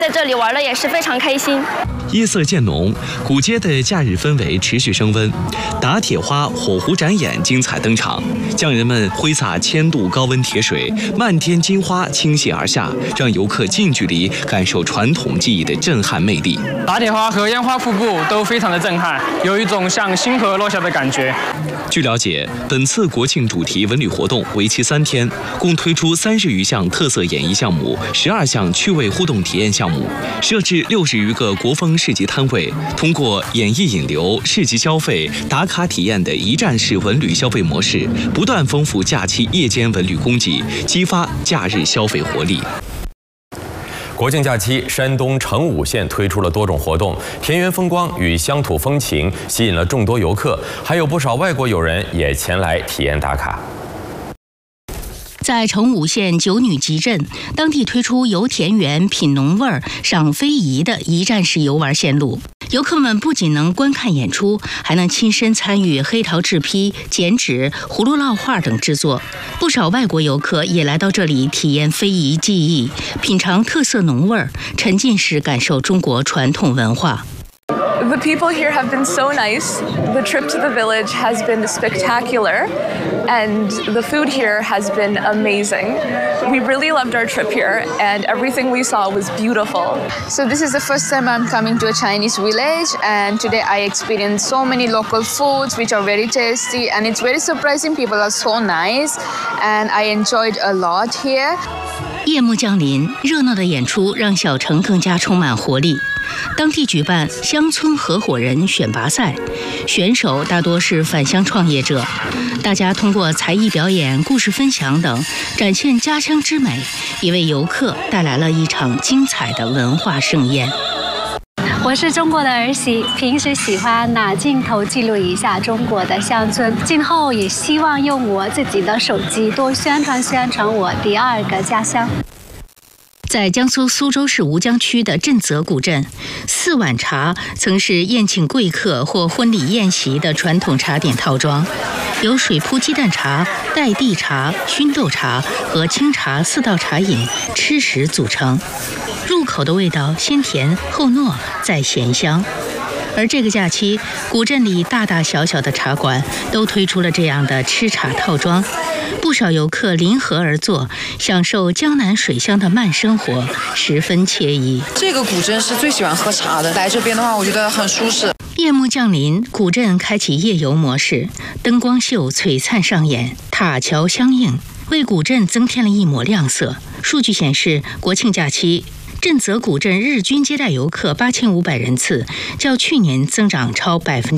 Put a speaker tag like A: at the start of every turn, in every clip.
A: 在这里玩的也是非常开心。
B: 夜色渐浓，古街的假日氛围持续升温。打铁花火狐展演精彩登场，匠人们挥洒1000度高温铁水，漫天金花倾泻而下，让游客近距离感受传统技艺的震撼魅力。
C: 打铁花和烟花瀑布都非常的震撼，有一种像星河落下的感觉。
B: 据了解，本次国庆主题文旅活动为期3天，共推出30余项特色演艺项目，12项趣味互动体验项目，设置60余个国风市集摊位，通过演艺引流、市集消费、打卡体验的一站式文旅消费模式，不断丰富假期夜间文旅供给，激发假日消费活力。
D: 国庆假期，山东成武县推出了多种活动，田园风光与乡土风情吸引了众多游客，还有不少外国友人也前来体验打卡。
E: 在成武县九女集镇，当地推出游田园、品农味儿、赏非遗的一站式游玩线路。游客们不仅能观看演出，还能亲身参与黑陶制坯、剪纸、葫芦烙画等制作。不少外国游客也来到这里体验非遗技艺，品尝特色农味儿，沉浸式感受中国传统文化。
F: The people here have been so nice. The trip to the village has been spectacular, and the food here has been amazing. We really loved our trip here, and everything we saw was beautiful.
G: So this is the first time I'm coming to a Chinese village, and today I experienced so many local foods which are very tasty, and it's very surprising. People are so nice, and I enjoyed a lot here.
E: 夜幕降临，热闹的演出让小城更加充满活力。当地举办乡村合伙人选拔赛，选手大多是返乡创业者，大家通过才艺表演、故事分享等展现家乡之美，也为游客带来了一场精彩的文化盛宴。
H: 我是中国的儿媳，平时喜欢拿镜头记录一下中国的乡村，今后也希望用我自己的手机多宣传我第2个家乡。
E: 在江苏苏州市吴江区的震泽古镇，4碗茶曾是宴请贵客或婚礼宴席的传统茶点套装，由水铺鸡蛋茶、带地茶、熏豆茶和清茶4道茶饮吃食组成。入口的味道先甜后糯，再咸香。而这个假期，古镇里大大小小的茶馆都推出了这样的吃茶套装，不少游客临河而坐，享受江南水乡的慢生活，十分惬意。
I: 这个古镇是最喜欢喝茶的，来这边的话，我觉得很舒适。
E: 夜幕降临，古镇开启夜游模式，灯光秀璀璨上演，塔桥相映，为古镇增添了一抹亮色。数据显示，国庆假期震泽古镇日均接待游客8500人次，较去年增长超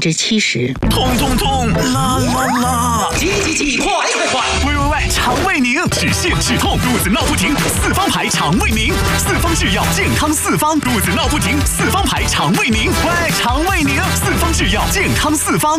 E: 70%。
J: 痛痛痛，啦啦啦！急，快！喂，肠胃宁，止泻止痛，肚子闹不停，4方牌肠胃宁，4方制药健康4方，肚子闹不停，4方牌肠胃宁，喂，肠胃宁，4方制药健康4方。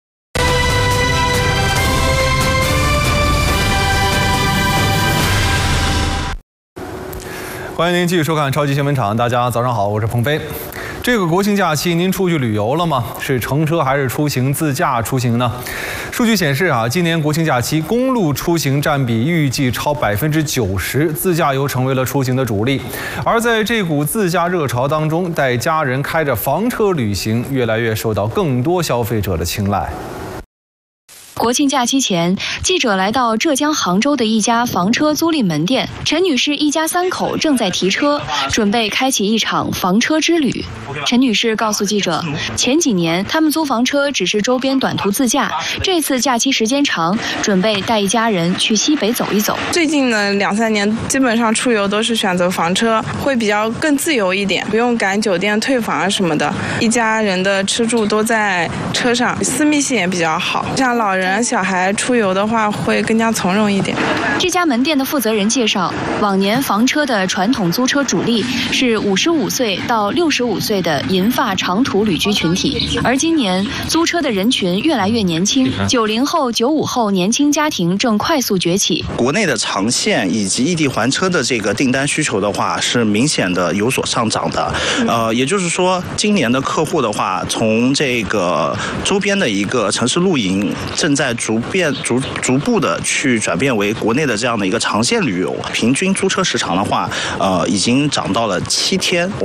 K: 欢迎您继续收看超级新闻场，大家早上好，我是鹏飞。这个国庆假期您出去旅游了吗？是乘车还是出行自驾出行呢？数据显示今年国庆假期公路出行占比预计超90%，自驾游成为了出行的主力。而在这股自驾热潮当中，带家人开着房车旅行越来越受到更多消费者的青睐。
L: 国庆假期前，记者来到浙江杭州的一家房车租赁门店，陈女士一家3口正在提车，准备开启一场房车之旅。陈女士告诉记者，前几年他们租房车只是周边短途自驾，这次假期时间长，准备带一家人去西北走一走。
F: 最近的2-3年，基本上出游都是选择房车，会比较更自由一点，不用赶酒店退房啊什么的，一家人的吃住都在车上，私密性也比较好。像老人小孩出游的话会更加从容一点。
L: 这家门店的负责人介绍，往年房车的传统租车主力是55岁到65岁的银发长途旅居群体，而今年租车的人群越来越年轻，90后、95后年轻家庭正快速崛起。
M: 国内的长线以及异地还车的这个订单需求的话，是明显的有所上涨的。也就是说，今年的客户的话，从这个周边的一个城市露营，甚在逐步的去转变为国内的这样的一个长线旅游，平均租车时长的话，已经涨到了7天。